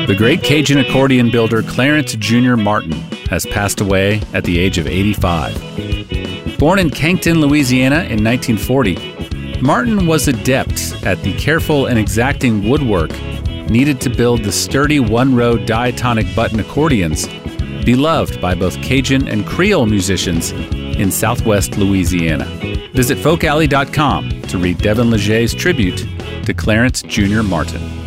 The great Cajun accordion builder Clarence Jr. Martin has passed away at the age of 85. Born in Cancton, Louisiana in 1940, Martin was adept at the careful and exacting woodwork needed to build the sturdy one-row diatonic button accordions beloved by both Cajun and Creole musicians in southwest Louisiana. Visit folkalley.com to read Devin Leger's tribute to Clarence Jr. Martin.